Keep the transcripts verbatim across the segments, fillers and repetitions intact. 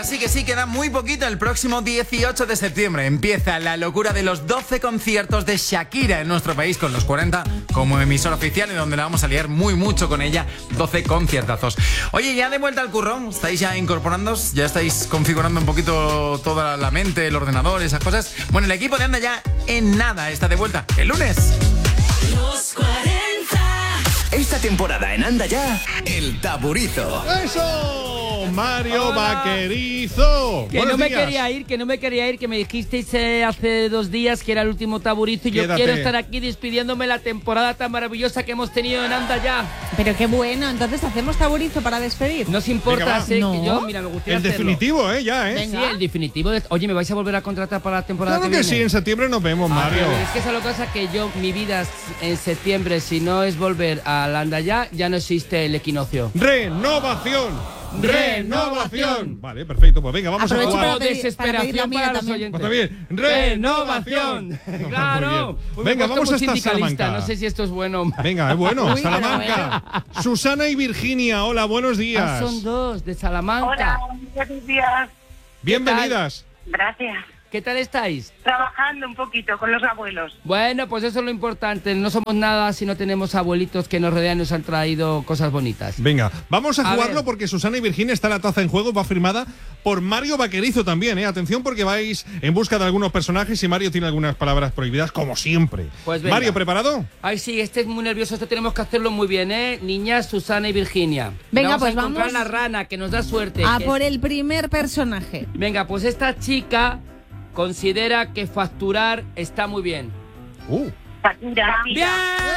sí que sí, queda muy poquito. El próximo dieciocho de septiembre empieza la locura de los doce conciertos de Shakira en nuestro país, con los cuarenta como emisora oficial, y donde la vamos a liar muy mucho con ella. doce conciertazos. Oye, ya de vuelta al curro, ¿estáis ya incorporándoos? ¿Ya estáis configurando un poquito toda la mente, el ordenador, esas cosas? Bueno, el equipo de Anda Ya en nada está de vuelta el lunes. Los cuarenta. Esta temporada en Anda Ya, el Taburizo. ¡Eso! Mario Hola. Vaquerizo. Que Buenos no me días. quería ir, que no me quería ir, que me dijisteis eh, hace dos días que era el último Taburizo y Quédate. Yo quiero estar aquí despidiéndome la temporada tan maravillosa que hemos tenido en Anda Ya. Pero qué bueno, entonces hacemos Taburizo para despedir. No os importa, Venga, sé no. que yo, mira, me gustaría El hacerlo. definitivo, ¿eh? Ya, ¿eh? Venga. Sí, el definitivo. De... Oye, ¿me vais a volver a contratar para la temporada claro que, que viene? sí, en septiembre nos vemos, Mario. Ah, es que esa es la cosa que yo, mi vida en septiembre, si no es volver a Anda Ya, ya no existe el equinoccio. ¡Renovación! ¡Renovación! Vale, perfecto, pues venga, vamos Aprovecho a jugar. para pedir, Desesperación para, para los también. oyentes. Pues bien, ¡renovación! Claro. Pues venga, vamos hasta Salamanca. No sé si esto es bueno. Venga, es bueno, Uy, Salamanca. Susana y Virginia, hola, buenos días. Ah, son dos, de Salamanca. Hola, buenos días. Bienvenidas. Gracias. ¿Qué tal estáis? Trabajando un poquito con los abuelos. Bueno, pues eso es lo importante. No somos nada si no tenemos abuelitos que nos rodean y nos han traído cosas bonitas. Venga, vamos a, A jugarlo ver. porque Susana y Virginia está la taza en juego, va firmada por Mario Vaquerizo también, ¿eh? Atención porque vais en busca de algunos personajes y Mario tiene algunas palabras prohibidas, como siempre. Pues venga. Mario, ¿preparado? Ay, sí, este es muy nervioso. Esto tenemos que hacerlo muy bien, ¿eh? Niñas, Susana y Virginia. Venga, vamos pues a encontrar vamos la rana, que nos da suerte. A que por es... el primer personaje. Venga, pues esta chica considera que facturar está muy bien. Uh. Shakira. ¡Bien!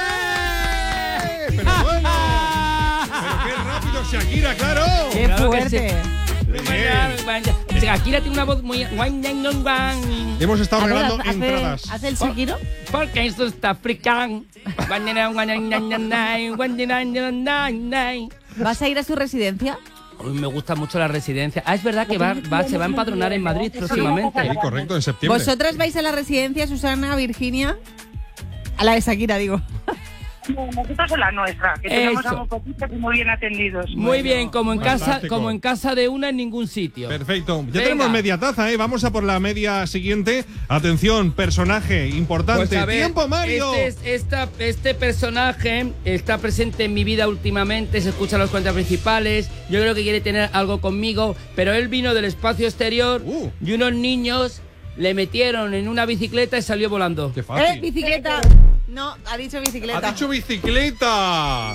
¡Eh! ¡Pero bueno! ¡Pero qué rápido, Shakira, claro! ¡Qué Claro que fuerte! Bien. Shakira tiene una voz muy... Hemos estado A ver, regalando hace, entradas. ¿Hace el Shakiro? Porque esto está africano. ¿Vas a ir a su residencia? Uy, me gusta mucho la residencia. Ah, es verdad que va, va, se va a empadronar en Madrid próximamente. Sí, correcto, en septiembre. ¿Vosotras vais a la residencia, Susana, Virginia? A la de Shakira, digo. No, nosotros en la nuestra, que tenemos Eso. a muy poquitos y muy bien atendidos. Muy bien, como en casa, Fantástico. como en casa de una en ningún sitio. Perfecto. Ya Venga. tenemos media taza, ¿eh? Vamos a por la media siguiente. Atención, personaje importante. Pues a ver, ¡Tiempo, Mario! Este, es- esta, este personaje está presente en mi vida últimamente, se escucha los cuentas principales, yo creo que quiere tener algo conmigo, pero él vino del espacio exterior Uh. y unos niños le metieron en una bicicleta y salió volando. ¡Qué ¡Eh, fácil! bicicleta! No, ha dicho bicicleta. ¡Ha dicho bicicleta!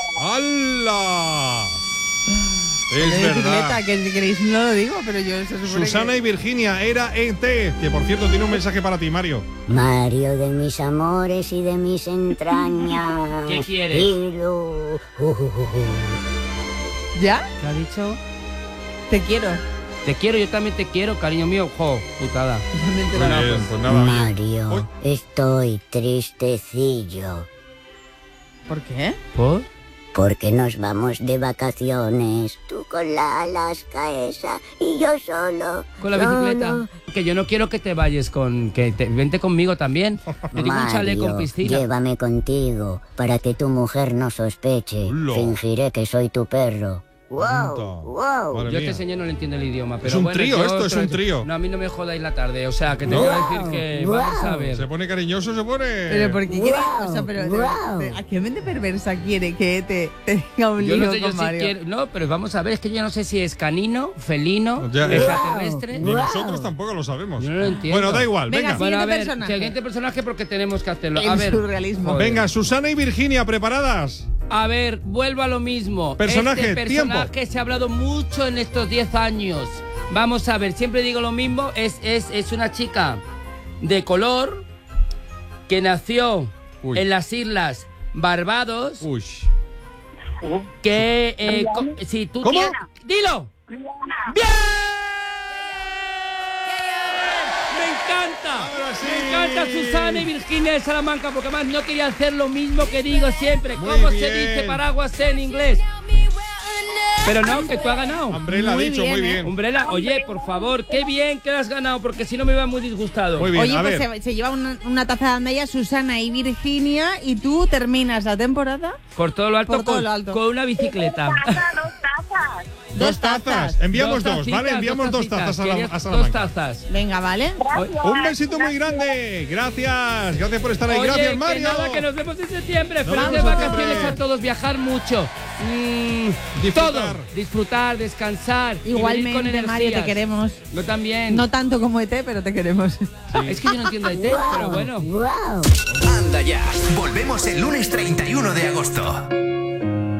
¡Hala! Es ¿Qué bicicleta? verdad. Que si queréis no lo digo, pero yo se supone Susana que... y Virginia, era E T, que por cierto tiene un mensaje para ti, Mario. Mario de mis amores y de mis entrañas. ¿Qué quieres? Hilo. Uh, uh, uh, uh. ¿Ya? ¿Qué ha dicho? Te quiero. Te quiero, yo también te quiero, cariño mío. Jo, putada. Muy bien, pues nada. oye. Mario, Uy. estoy tristecillo ¿Por qué? ¿Por? porque nos vamos de vacaciones. Tú con la Alaska esa y yo solo. Con la solo. bicicleta. Que yo no quiero que te vayas con... Que te, vente conmigo también. Yo tengo un chalet con Mario, piscina. llévame contigo para que tu mujer no sospeche. Hola. Fingiré que soy tu perro. Anda. Wow, wow. Madre Yo mía. este señor no le entiendo el idioma, pero Es un bueno, trío yo esto, es te lo un digo. trío. No, a mí no me jodáis la tarde, o sea, que te No. voy a decir que Wow. vamos a ver. Se pone cariñoso, se pone. Pero ¿por qué quiere? Guau, O sea, pero de- guau. de- ¿a qué mente perversa quiere que te, te tenga un Yo lío no sé, yo con sí Mario? quiero... No, pero vamos a ver, es que yo no sé si es canino, felino, Ya, eh. extraterrestre... Ni Wow. nosotros tampoco lo sabemos. Yo no lo entiendo. Bueno, da igual, Venga, venga. sí. Bueno, a Siguiente ver, personaje. siguiente personaje porque tenemos que hacerlo. El A ver, surrealismo. joder. Venga, Susana y Virginia, ¿preparadas? A ver, vuelvo a lo mismo. Personaje, este personaje tiempo. se ha hablado mucho en estos diez años. Vamos a ver, siempre digo lo mismo. Es, es, es una chica de color que nació Uy. en las islas Barbados. Uy. Que, eh, co- si tú ¿Cómo? tienes- ¡Dilo! ¡Bien! ¡Me encanta! Ahora sí. Me encanta Susana y Virginia de Salamanca, porque además no quería hacer lo mismo que digo siempre. Muy ¿Cómo se bien. dice paraguas en inglés? Pero no, que tú has ganado. Umbrella ha Muy dicho, bien, muy ¿eh? bien. Umbrella, oye, por favor, qué bien que has ganado, porque si no me iba muy disgustado. Muy bien, Oye, a pues ver. se, se lleva una, una taza de Andaya, Susana y Virginia, y tú terminas la temporada. Por todo lo alto, Por todo con, lo alto. con una bicicleta. Taza, dos tazas. Dos tazas. Enviamos dos, tacitas, ¿vale? Enviamos dos, tacitas. tazas a, la, Querías a Salamanca. Dos tazas. Venga, ¿vale? Un besito muy grande. Gracias. Gracias por estar ahí. Oye, Gracias, que Mario. nada, que nos vemos en septiembre. Nos Felices vemos en vacaciones septiembre. a todos. Viajar mucho. Mm, Disfrutar. Todo. Disfrutar, descansar. y venir con Igualmente, Mario, te energías. queremos. Yo también. No tanto como E T, pero te queremos. Es que yo no entiendo de té, pero bueno. Wow. Anda ya. Volvemos el lunes treinta y uno de agosto.